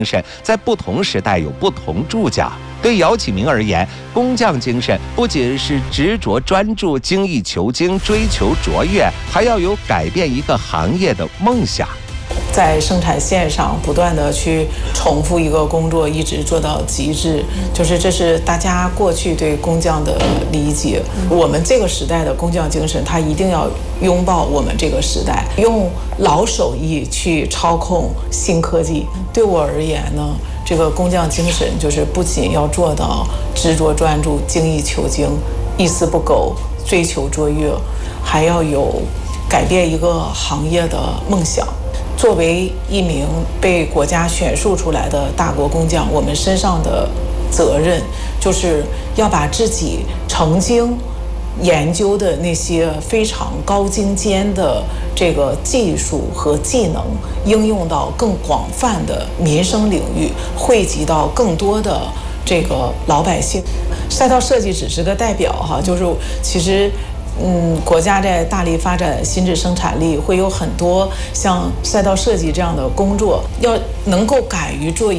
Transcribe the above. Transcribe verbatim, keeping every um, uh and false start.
神在不同时代有不同注脚。对姚启明而言，工匠精神不仅是执着专注、精益求精、追求卓越，还要有改变一个行业的梦想。 在生产线上不断的去重复一个工作，一直做到极致，就是这是大家过去对工匠的理解。我们这个时代的工匠精神，它一定要拥抱我们这个时代，用老手艺去操控新科技。对我而言呢，这个工匠精神就是不仅要做到执着专注、精益求精、一丝不苟、追求卓越，还要有改变一个行业的梦想。作为一名被国家选树出来的大国工匠，我们身上的责任就是要把自己曾经研究的那些非常高精尖的这个技术和技能应用到更广泛的民生领域，惠及到更多的这个老百姓。赛道设计只是个代表哈，就是其实嗯，国家在大力发展新质生产力，会有很多像赛道设计这样的工作，要能够敢于做一